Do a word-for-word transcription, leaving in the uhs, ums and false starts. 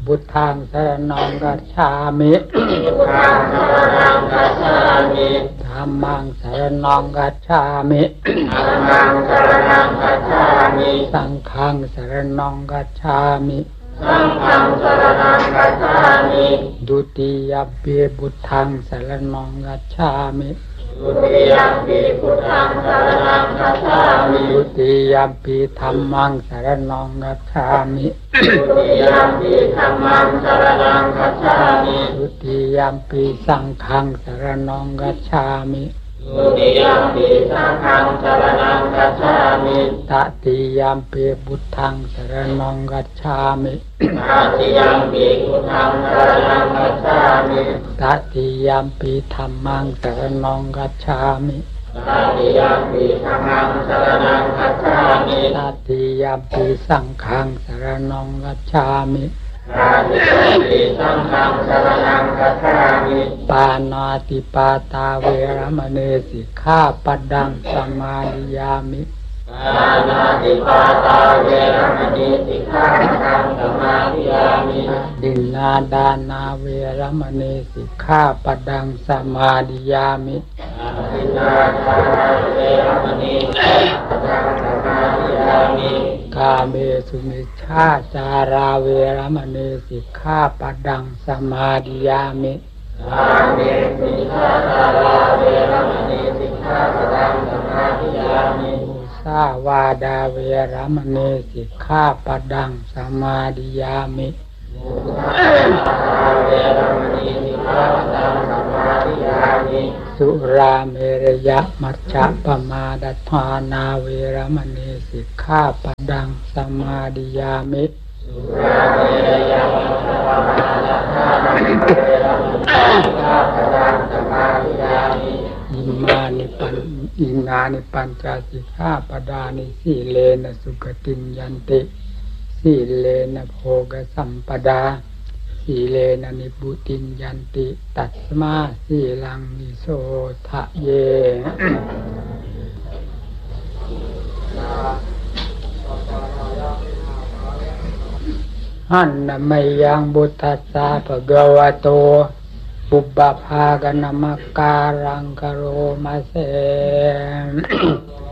พุทธังสรณังคัจฉามิพุทธังสรณังคัจฉามิธัมมังสรณังคัจฉามิธัมมังสรณังคัจฉามิสังฆังสรณังคัจฉามิสังฆังสรณังคัจฉามิดุติยัมปิพุทธังสรณังคัจฉามิดุติยัมปิพุทธังสรณังคัจฉามิดุติยัมปิธัมมังสรณังคัจฉามิดุติยัมปิธัมมังสรณังคัจฉามิดุติยัมปิสังฆังสรณังคัจฉามิดุติยัมปิสังฆังสรณังคัจฉามิตติยัมปิพุทธังสรณังคัจฉามิตติยัมปิพุทธังสรณังคัจฉามิตติยัมปิธัมมังสรณังคัจฉามิตติยัมปิธัมมังสรณังคัจฉามิตติยัมปิสังฆังสรณังคัจฉามิตติยัมปิสังฆังสรณังคัจฉามิปานาติปาตาเวรมณีสิกขาปดังสมาธิยามิปานาติปาตาเวรมณีสิกขาปดังสมาธิยามิดินนาดานาเวรมณีสิกขาปดังสมาธิยามิดินนาดานาเวรมณีสิกขาปดังสมาธิยามิกาเมสุมิชฌาจาราเวรมณีสิกขาปดังสมาธิยามิกาเมสุมิชฌาจาราเวรมณีสิกขาปดังสมาธิยามิสาวาดาเวรมณีสิกขาปดังสมาธิยามิสุราเมรยะมัจจปมาดัฏฐานาเวรมณีสิกขาปดังสมาธิยามิสุราเมรยะมัจจปมาดัฏฐานาเวรมณีสิกขาปดังสมาธิยามิอิมานิปันอินานิปัญจสิกขาปดานิสีเลนะสุขติยันติสีเลนะโภคสัมปดาสีเลนะนิพุติยันติตัสมาสีลังนิโสทะเยหันนะไมยังบุตตัสสะภะคะวะโตปุบบัพพากะนะมะการังกะโรมะเส